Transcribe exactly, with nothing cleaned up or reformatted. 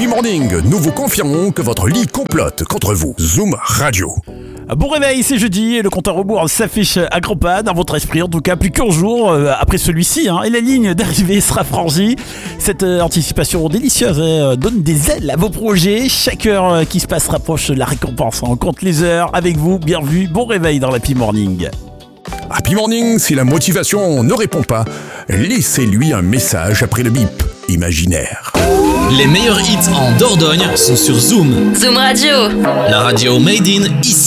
Morning, nous vous confirmons que votre lit complote contre vous. Zoom Radio. Bon réveil, c'est jeudi et le compte à rebours s'affiche à grands pas dans votre esprit, en tout cas plus qu'un jour euh, après celui-ci, hein, et la ligne d'arrivée sera franchie. Cette euh, anticipation délicieuse euh, donne des ailes à vos projets. Chaque heure euh, qui se passe rapproche de la récompense. On compte les heures avec vous, bien vu, bon réveil dans l'Happy Morning. Happy Morning, si la motivation ne répond pas, laissez-lui un message après le bip imaginaire. Les meilleurs hits en Dordogne sont sur Zoom. Zoom Radio. La radio made in ici.